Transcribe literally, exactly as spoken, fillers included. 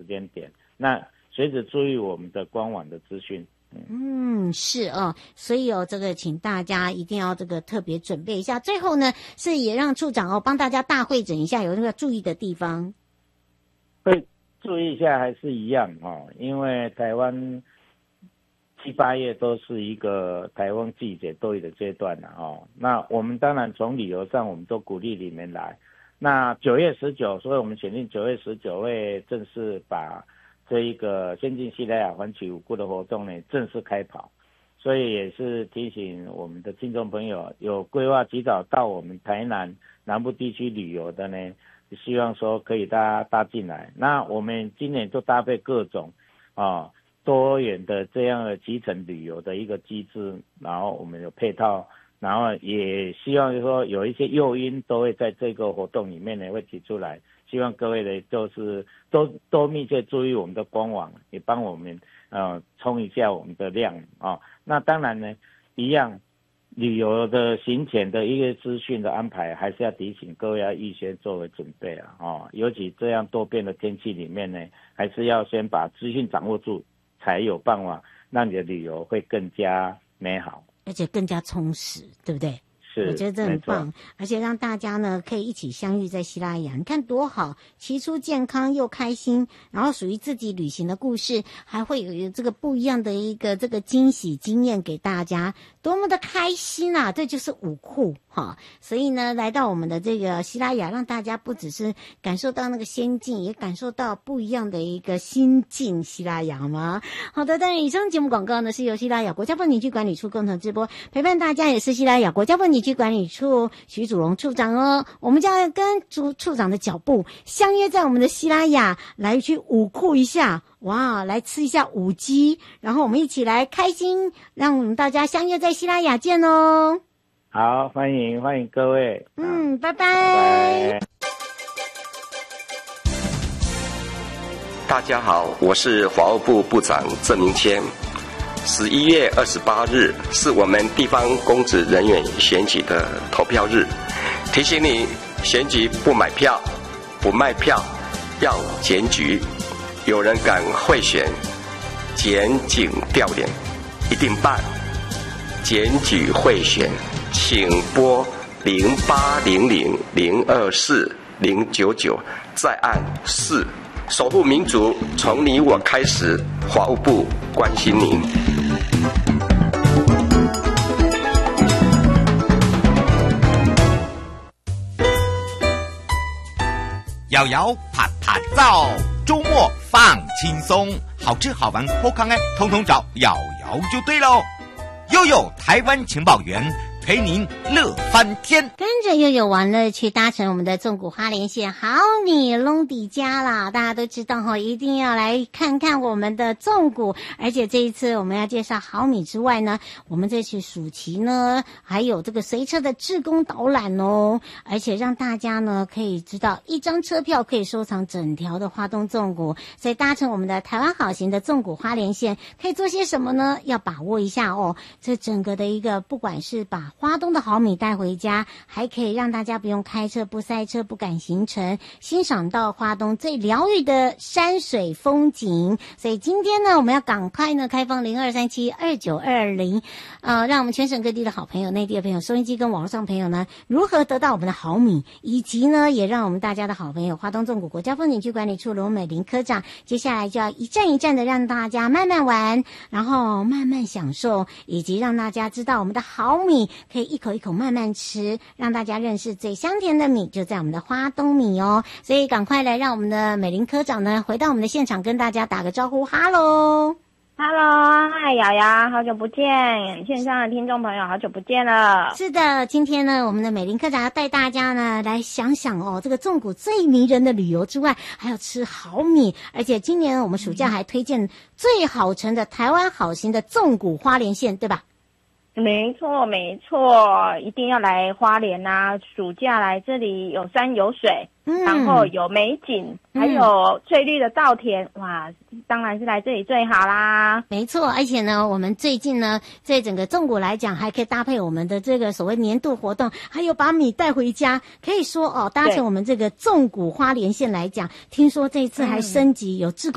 间点。那随时注意我们的官网的资讯。 嗯，是哦，所以哦，这个请大家一定要这个特别准备一下。最后呢，是也让处长哦帮大家大会诊一下有那个注意的地方。 会注意一下还是一样哦，因为台湾七八月都是一个台风季节多雨的阶段了哦。那我们当然从旅游上，我们都鼓励你们来。那九月十九，所以我们选定九月十九会正式把这一个先进西拉雅环旗五库的活动呢正式开跑，所以也是提醒我们的听众朋友，有规划及早到我们台南南部地区旅游的呢，希望说可以大家搭进来。那我们今年就搭配各种啊多元的这样的集成旅游的一个机制，然后我们有配套，然后也希望就是说有一些诱因都会在这个活动里面呢会提出来。希望各位呢，就是都都密切注意我们的官网，也帮我们呃冲一下我们的量啊、哦。那当然呢，一样旅游的行前的一个资讯的安排，还是要提醒各位要预先作为准备啊哦。尤其这样多变的天气里面呢，还是要先把资讯掌握住，才有办法让你的旅游会更加美好， 而且更加充实，对不对？我觉得这很棒，而且让大家呢可以一起相遇在西拉雅，你看多好，骑出健康又开心，然后属于自己旅行的故事，还会有这个不一样的一个这个惊喜经验给大家，多么的开心啊！这就是五库哈，所以呢，来到我们的这个西拉雅，让大家不只是感受到那个仙境，也感受到不一样的一个心境。西拉雅吗？好的，当然以上节目广告呢是由西拉雅国家风景区管理处共同直播，陪伴大家也是西拉雅国家风景区管理处徐祖荣处长哦，我们将要跟处处长的脚步相约在我们的西拉雅，来去五库一下，哇，来吃一下五鸡，然后我们一起来开心，让我们大家相约在西拉雅见哦。 好，欢迎欢迎各位， 嗯，拜拜。 拜拜。 大家好，我是法务部部长郑明谦。十一月二十八日是我们地方公职人员选举的投票日，提醒你，选举不买票、不卖票，要检举。有人敢贿选、检警调脸，一定办。检举贿选，请拨零八零零零二四零九九，再按四。守护民主，从你我开始。法务部关心您。 摇摇啪啪照，周末放轻松，好吃好玩好康哎，通通找摇摇就对喽。悠悠台湾情报员，陪您乐翻天， 跟着悠悠玩乐去搭乘我们的纵谷花莲线，好你拢底家啦！大家都知道哈，一定要来看看我们的纵谷。而且这一次我们要介绍好米之外呢，我们这次暑期呢还有这个随车的志工导览哦，而且让大家呢可以知道一张车票可以收藏整条的花东纵谷。所以搭乘我们的台湾好行的纵谷花莲线可以做些什么呢？要把握一下哦。这整个的一个不管是把花东的好米带回家，还可以让大家不用开车、不塞车、不赶行程，欣赏到花东最疗愈的山水风景。所以今天呢，我们要赶快呢开放零二三七二九二零，呃，让我们全省各地的好朋友、内地的朋友、收音机跟网络上朋友呢，如何得到我们的好米，以及呢，也让我们大家的好朋友花东纵谷国家风景区管理处罗美玲科长，接下来就要一站一站的让大家慢慢玩，然后慢慢享受，以及让大家知道我们的好米可以一口一口慢慢吃，让大家认识最香甜的米就在我们的花东米哦。所以赶快来让我们的美玲科长呢回到我们的现场，跟大家打个招呼，哈喽。 Hello， 嗨，瑶瑶，好久不见，线上的听众朋友，好久不见了。 是的，今天呢，我们的美玲科长要带大家呢来想想哦，这个纵谷最迷人的旅游之外，还要吃好米，而且今年我们暑假还推荐最好乘的台湾好行的纵谷花莲线，对吧？ 没错，没错，一定要来花莲啊！暑假来这里有山有水，嗯、然后有美景，还有翠绿的稻田，哇，当然是来这里最好啦。 没错，而且呢，我们最近呢，在整个纵谷来讲，还可以搭配我们的这个所谓年度活动，还有把米带回家。可以说哦，搭乘我们这个纵谷花莲线来讲，听说这一次还升级有志工